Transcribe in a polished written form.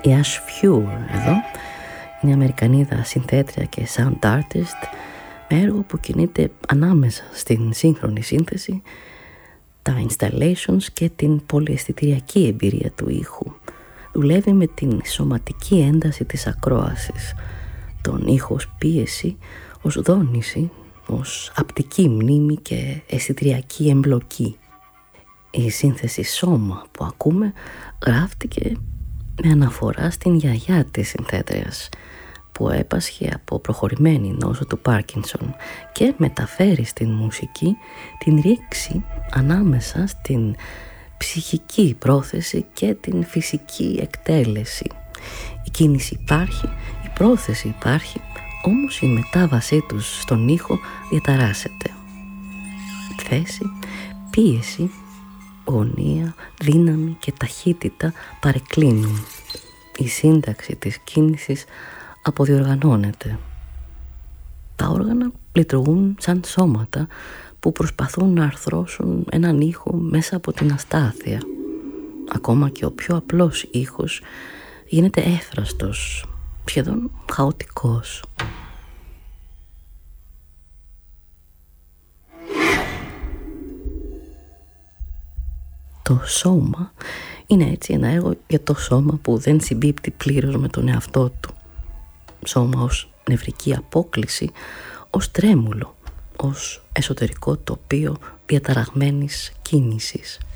Η Ash Fure εδώ είναι Αμερικανίδα συνθέτρια και sound artist με έργο που κινείται ανάμεσα στην σύγχρονη σύνθεση, τα installations και την πολυαισθητηριακή εμπειρία του ήχου. Δουλεύει με την σωματική ένταση της ακρόασης, τον ήχο ως πίεση, ως δόνηση, ως απτική μνήμη και αισθητηριακή εμπλοκή. Η σύνθεση σώμα που ακούμε γράφτηκε με αναφορά στην γιαγιά της συνθέτριας, που έπασχε από προχωρημένη νόσο του Πάρκινσον και μεταφέρει στην μουσική την ρήξη ανάμεσα στην ψυχική πρόθεση και την φυσική εκτέλεση. Η κίνηση υπάρχει, η πρόθεση υπάρχει, όμως η μετάβασή τους στον ήχο διαταράσσεται. Θέση, πίεση, γωνία, δύναμη και ταχύτητα παρεκκλίνουν. Η σύνταξη της κίνησης αποδιοργανώνεται. Τα όργανα λειτουργούν σαν σώματα που προσπαθούν να αρθρώσουν έναν ήχο μέσα από την αστάθεια. Ακόμα και ο πιο απλός ήχος γίνεται έφραστος, σχεδόν χαοτικός. Το σώμα είναι έτσι ένα έργο για το σώμα που δεν συμπίπτει πλήρως με τον εαυτό του. Σώμα ως νευρική απόκλιση, ως τρέμουλο, ως εσωτερικό τοπίο διαταραγμένης κίνησης.